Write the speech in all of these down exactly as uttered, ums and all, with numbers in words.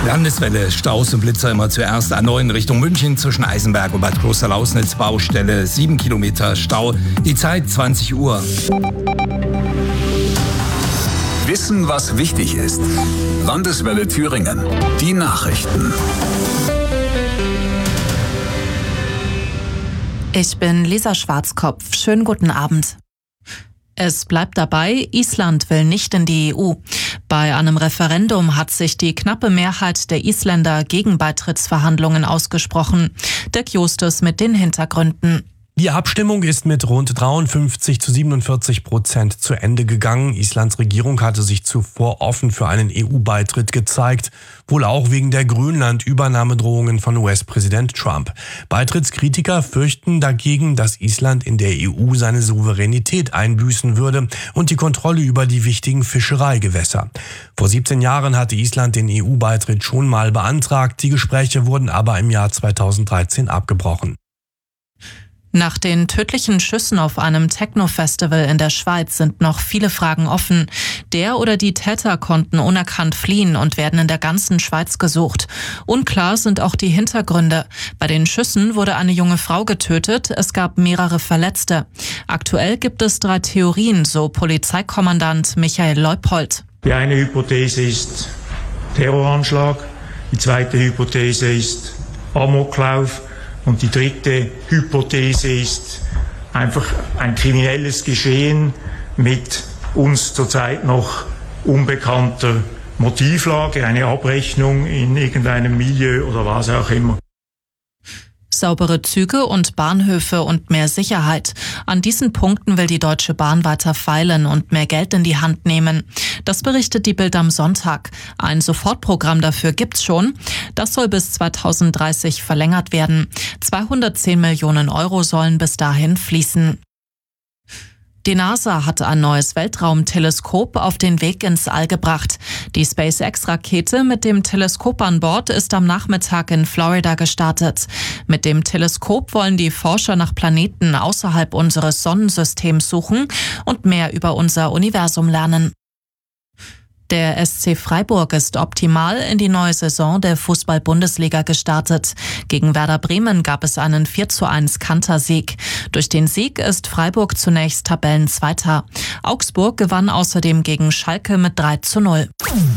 Landeswelle, Staus und Blitzer immer zuerst A neun Richtung München zwischen Eisenberg und Bad Klosterlausnitz, Baustelle, sieben Kilometer Stau. Die Zeit zwanzig Uhr. Wissen, was wichtig ist. Landeswelle Thüringen. Die Nachrichten. Ich bin Lisa Schwarzkopf. Schönen guten Abend. Es bleibt dabei, Island will nicht in die E U. Bei einem Referendum hat sich die knappe Mehrheit der Isländer gegen Beitrittsverhandlungen ausgesprochen. Dirk Justus mit den Hintergründen. Die Abstimmung ist mit rund dreiundfünfzig zu siebenundvierzig Prozent zu Ende gegangen. Islands Regierung hatte sich zuvor offen für einen E U-Beitritt gezeigt, wohl auch wegen der Grönland-Übernahmedrohungen von U S-Präsident Trump. Beitrittskritiker fürchten dagegen, dass Island in der E U seine Souveränität einbüßen würde und die Kontrolle über die wichtigen Fischereigewässer. Vor siebzehn Jahren hatte Island den E U-Beitritt schon mal beantragt. Die Gespräche wurden aber im Jahr zweitausenddreizehn abgebrochen. Nach den tödlichen Schüssen auf einem Techno-Festival in der Schweiz sind noch viele Fragen offen. Der oder die Täter konnten unerkannt fliehen und werden in der ganzen Schweiz gesucht. Unklar sind auch die Hintergründe. Bei den Schüssen wurde eine junge Frau getötet, es gab mehrere Verletzte. Aktuell gibt es drei Theorien, so Polizeikommandant Michael Leupold. Die eine Hypothese ist Terroranschlag, die zweite Hypothese ist Amoklauf. Und die dritte Hypothese ist einfach ein kriminelles Geschehen mit uns zurzeit noch unbekannter Motivlage, eine Abrechnung in irgendeinem Milieu oder was auch immer. Saubere Züge und Bahnhöfe und mehr Sicherheit. An diesen Punkten will die Deutsche Bahn weiter feilen und mehr Geld in die Hand nehmen. Das berichtet die Bild am Sonntag. Ein Sofortprogramm dafür gibt's schon. Das soll bis zweitausenddreißig verlängert werden. zweihundertzehn Millionen Euro sollen bis dahin fließen. Die NASA hat ein neues Weltraumteleskop auf den Weg ins All gebracht. Die SpaceX-Rakete mit dem Teleskop an Bord ist am Nachmittag in Florida gestartet. Mit dem Teleskop wollen die Forscher nach Planeten außerhalb unseres Sonnensystems suchen und mehr über unser Universum lernen. Der S C Freiburg ist optimal in die neue Saison der Fußball-Bundesliga gestartet. Gegen Werder Bremen gab es einen vier zu eins Kantersieg. Durch den Sieg ist Freiburg zunächst Tabellenzweiter. Augsburg gewann außerdem gegen Schalke mit drei zu null.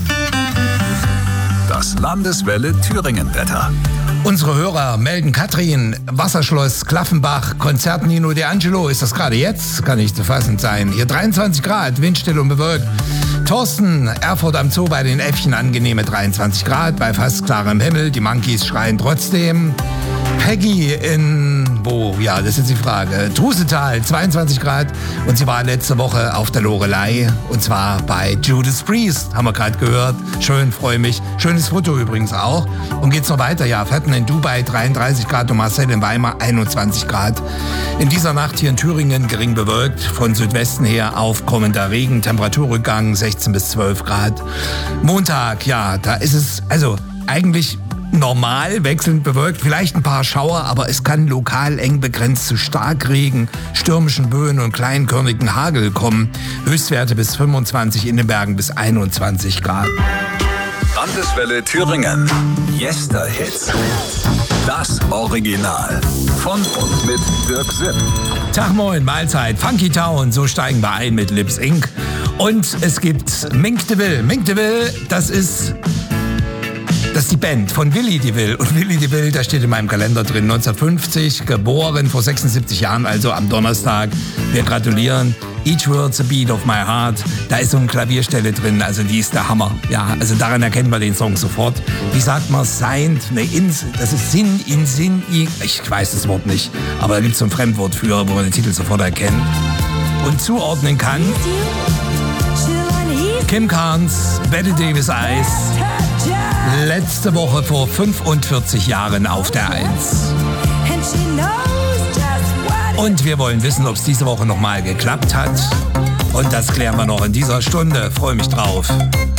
Das Landeswelle Thüringen-Wetter. Unsere Hörer melden Katrin, Wasserschloss Klaffenbach, Konzert Nino D'Angelo. Ist das gerade jetzt? Kann nicht zu fassen sein. Hier dreiundzwanzig Grad, windstill und bewölkt. Thorsten, Erfurt am Zoo bei den Äffchen, angenehme dreiundzwanzig Grad, bei fast klarem Himmel. Die Monkeys schreien trotzdem. Peggy in, wo? Ja, das ist jetzt die Frage. Trusetal, zweiundzwanzig Grad. Und sie war letzte Woche auf der Loreley. Und zwar bei Judas Priest, haben wir gerade gehört. Schön, freue mich. Schönes Foto übrigens auch. Und geht's noch weiter? Ja, Fetten in Dubai, dreiunddreißig Grad und Marcel in Weimar, einundzwanzig Grad. In dieser Nacht hier in Thüringen gering bewölkt. Von Südwesten her aufkommender Regen, Temperaturrückgang sechzehn bis zwölf Grad. Montag, ja, da ist es, also eigentlich normal, wechselnd bewölkt, vielleicht ein paar Schauer, aber es kann lokal eng begrenzt zu Starkregen, stürmischen Böen und kleinkörnigen Hagel kommen. Höchstwerte bis fünfundzwanzig, in den Bergen bis einundzwanzig Grad. Landeswelle Thüringen. Yesterhits. Das Original. Von und mit Dirk Sipp. Tag moin, Mahlzeit, Funky Town, so steigen wir ein mit Lips Incorporated. Und es gibt Mink DeVille. Mink DeVille, das ist... Das ist die Band von Willi DeVille. Und Willi DeVille, da steht in meinem Kalender drin, neunzehnhundertfünfzig, geboren, vor sechsundsiebzig Jahren, also am Donnerstag. Wir gratulieren. Each Word's a Beat of My Heart. Da ist so eine Klavierstelle drin, also die ist der Hammer. Ja, also daran erkennt man den Song sofort. Wie sagt man, Signed? Ne, in, das ist Sinn, in Sinn, in, ich weiß das Wort nicht. Aber da gibt es so ein Fremdwort für, wo man den Titel sofort erkennt und zuordnen kann. Kim Carnes, Bette Davis Eyes. Letzte Woche vor fünfundvierzig Jahren auf der eins. Und wir wollen wissen, ob es diese Woche nochmal geklappt hat. Und das klären wir noch in dieser Stunde. Freue mich drauf.